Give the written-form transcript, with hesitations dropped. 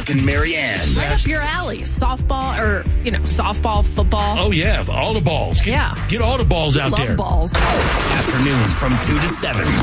Mark and Marianne. Right up your alley. Softball, football. Oh, yeah. All the balls. Get all the balls out Love there. balls. Afternoons from 2 to 7.